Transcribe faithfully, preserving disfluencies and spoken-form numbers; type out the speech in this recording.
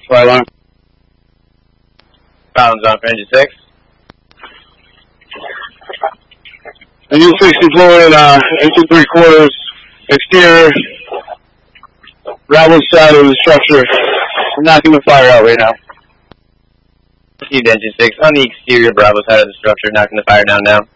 Fire alarm. Bounds on for engine six. Engine six deployed, uh, engine three quarters, exterior, Bravo side of the structure. We're knocking the fire out right now. Received engine six on the exterior Bravo side of the structure, knocking the fire down now.